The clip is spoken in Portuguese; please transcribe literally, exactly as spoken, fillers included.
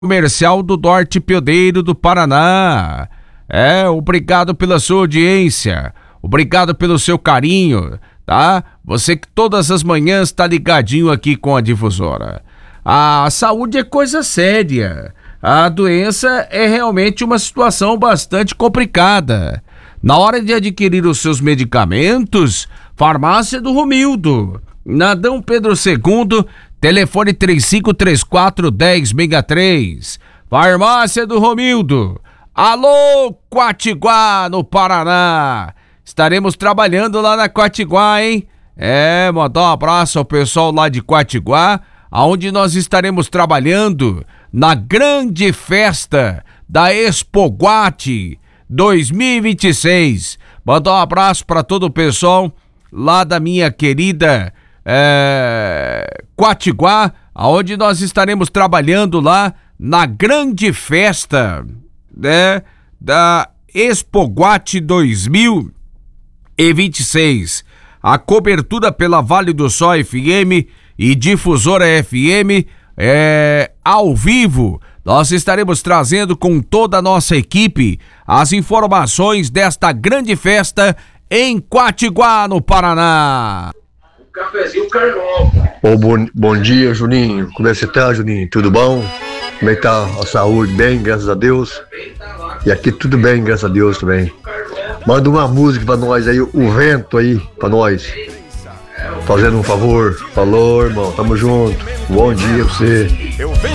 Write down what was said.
Comercial do Norte Pioneiro do Paraná. É, obrigado pela sua audiência, obrigado pelo seu carinho, tá? Você que todas as manhãs tá ligadinho aqui com a Difusora. A saúde é coisa séria, a doença é realmente uma situação bastante complicada. Na hora de adquirir os seus medicamentos, farmácia do Romildo, na Dom Pedro segundo, telefone três cinco três quatro, um zero seis três. Farmácia do Romildo. Alô, Quatiguá, no Paraná. Estaremos trabalhando lá na Quatiguá, hein? É, mandar um abraço ao pessoal lá de Quatiguá, aonde nós estaremos trabalhando na grande festa da Expoguate dois mil e vinte e seis. Mandar um abraço para todo o pessoal lá da minha querida é, Quatiguá, aonde nós estaremos trabalhando lá na grande festa, né, da Expoguate dois mil e vinte e seis. A cobertura pela Vale do Sol F M e Difusora F M é ao vivo. Nós estaremos trazendo com toda a nossa equipe as informações desta grande festa em Quatiguá, no Paraná. O cafezinho Carlão. Oh, bom, bom dia, Juninho. Como é que você tá, Juninho? Tudo bom? Como é que tá a saúde? Bem, graças a Deus. E aqui tudo bem, graças a Deus também. Manda uma música pra nós aí, o vento aí, pra nós. Fazendo um favor. Falou, irmão. Tamo junto. Bom dia pra você.